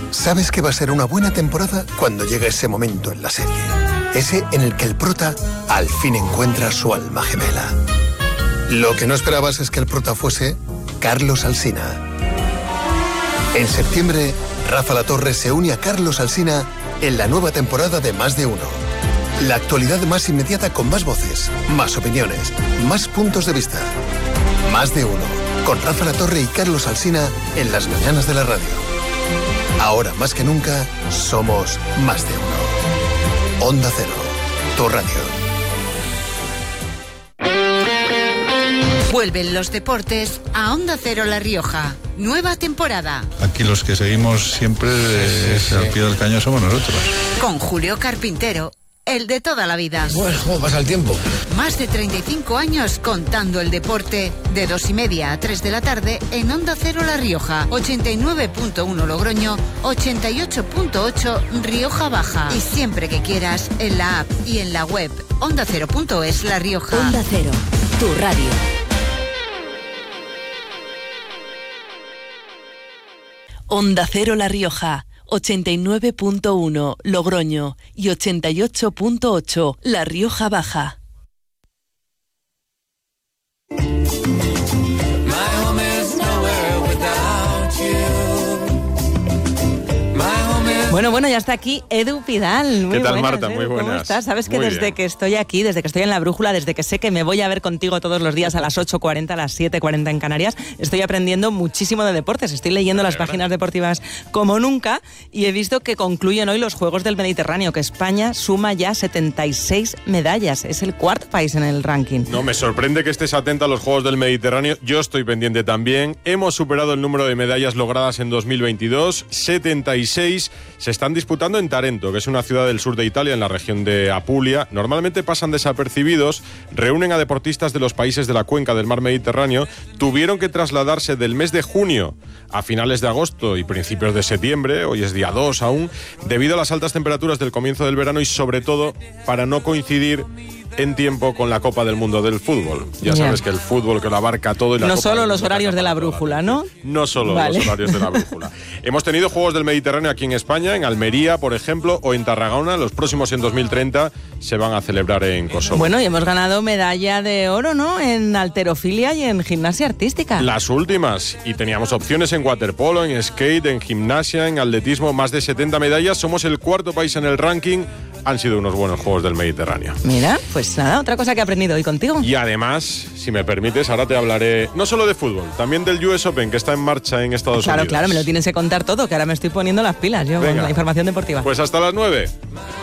Sabes que va a ser una buena temporada cuando llega ese momento en la serie. Ese en el que el prota al fin encuentra su alma gemela. Lo que no esperabas es que el prota fuese Carlos Alsina. En septiembre, Rafa Latorre se une a Carlos Alsina en la nueva temporada de Más de Uno. La actualidad más inmediata con más voces, más opiniones, más puntos de vista. Más de Uno, con Rafa Latorre y Carlos Alsina en las mañanas de la radio. Ahora más que nunca, somos Más de Uno. Onda Cero, tu radio. Vuelven los deportes a Onda Cero La Rioja. Nueva temporada. Aquí los que seguimos siempre al pie del cañón somos nosotros. Con Julio Carpintero, el de toda la vida. Bueno, ¿cómo pasa el tiempo? Más de 35 años contando el deporte. De 2:30 a 3 de la tarde en Onda Cero La Rioja. 89.1 Logroño, 88.8 Rioja Baja. Y siempre que quieras, en la app y en la web ondacero.es La Rioja. Onda Cero, tu radio. Onda Cero La Rioja, 89.1 Logroño y 88.8 La Rioja Baja. Bueno, ya está aquí Edu Pidal. Muy ¿Qué tal, buenas, Marta? Edu, Muy buenas. ¿Cómo estás? Sabes que Muy desde bien. que estoy aquí, desde que estoy en La Brújula, desde que sé que me voy a ver contigo todos los días a las 8:40, a las 7:40 en Canarias, estoy aprendiendo muchísimo de deportes. Estoy leyendo las páginas deportivas como nunca y he visto que concluyen hoy los Juegos del Mediterráneo, que España suma ya 76 medallas. Es el cuarto país en el ranking. No, me sorprende que estés atenta a los Juegos del Mediterráneo. Yo estoy pendiente también. Hemos superado el número de medallas logradas en 2022. 76 se están disputando en Tarento, que es una ciudad del sur de Italia, en la región de Apulia. Normalmente pasan desapercibidos. Reúnen a deportistas de los países de la cuenca del mar Mediterráneo. Tuvieron que trasladarse del mes de junio a finales de agosto y principios de septiembre, hoy es día 2 aún, debido a las altas temperaturas del comienzo del verano y sobre todo para no coincidir en tiempo con la Copa del Mundo del fútbol. Ya sabes que el fútbol que lo abarca todo y la No Copa solo del los Mundo horarios de La Brújula, ¿no? No solo Vale. los horarios de La Brújula. Hemos tenido Juegos del Mediterráneo aquí en España, en Almería, por ejemplo, o en Tarragona. Los próximos en 2030 se van a celebrar en Kosovo. Bueno, y hemos ganado medalla de oro, ¿no? En halterofilia y en gimnasia artística. Las últimas. Y teníamos opciones en waterpolo, en skate, en gimnasia, en atletismo, más de 70 medallas. Somos el cuarto país en el ranking. Han sido unos buenos Juegos del Mediterráneo. Mira, pues nada, otra cosa que he aprendido hoy contigo. Y además, si me permites, ahora te hablaré no solo de fútbol, también del US Open, que está en marcha en Estados Unidos. Claro, me lo tienes que contar todo, que ahora me estoy poniendo las pilas yo Venga. con la información deportiva. Pues hasta las 9.